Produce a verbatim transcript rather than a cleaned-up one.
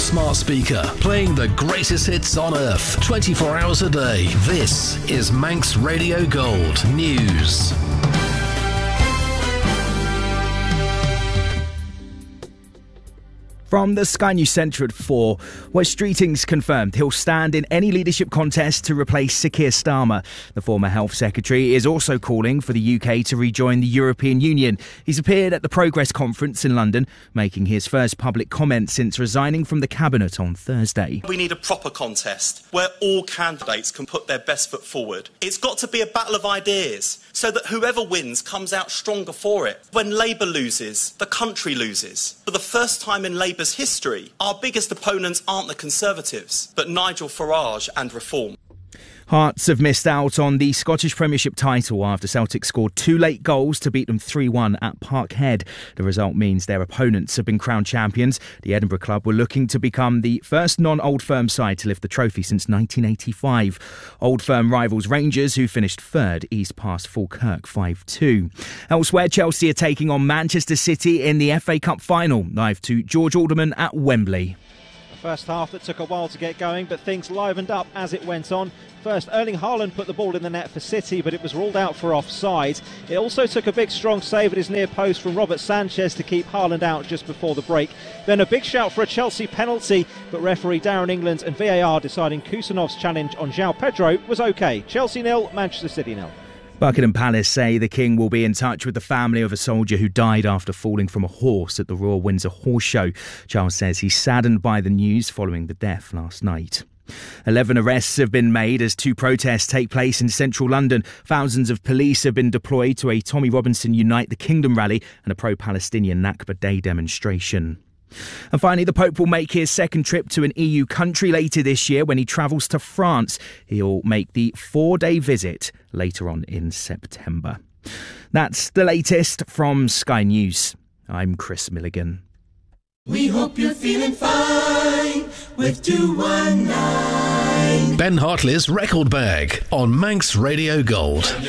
smart speaker, playing the greatest hits on earth, twenty-four hours a day. This is Manx Radio Gold News. From the Sky News Centre at four, Wes Streeting's confirmed he'll stand in any leadership contest to replace Sir Keir Starmer. The former Health Secretary is also calling for the U K to rejoin the European Union. He's appeared at the Progress Conference in London, making his first public comment since resigning from the Cabinet on Thursday. We need a proper contest where all candidates can put their best foot forward. It's got to be a battle of ideas so that whoever wins comes out stronger for it. When Labour loses, the country loses. For the first time in Labour history, our biggest opponents aren't the Conservatives, but Nigel Farage and Reform. Hearts have missed out on the Scottish Premiership title after Celtic scored two late goals to beat them three one at Parkhead. The result means their opponents have been crowned champions. The Edinburgh club were looking to become the first non-Old Firm side to lift the trophy since nineteen eighty-five. Old Firm rivals Rangers, who finished third, eased past Falkirk five two. Elsewhere, Chelsea are taking on Manchester City in the F A Cup final. Live to George Alderman at Wembley. First half that took a while to get going, but things livened up as it went on. First, Erling Haaland put the ball in the net for City, but it was ruled out for offside. It also took a big strong save at his near post from Robert Sanchez to keep Haaland out just before the break. Then a big shout for a Chelsea penalty, but referee Darren England and V A R deciding Kusanov's challenge on João Pedro was OK. Chelsea nil, Manchester City nil. Buckingham Palace say the King will be in touch with the family of a soldier who died after falling from a horse at the Royal Windsor Horse Show. Charles says he's saddened by the news following the death last night. Eleven arrests have been made as two protests take place in central London. Thousands of police have been deployed to a Tommy Robinson Unite the Kingdom rally and a pro-Palestinian Nakba Day demonstration. And finally, the Pope will make his second trip to an E U country later this year when he travels to France. He'll make the four-day visit later on in September. That's the latest from Sky News. I'm Chris Milligan. We hope you're feeling fine with two one nine. Ben Hartley's Record Bag on Manx Radio Gold.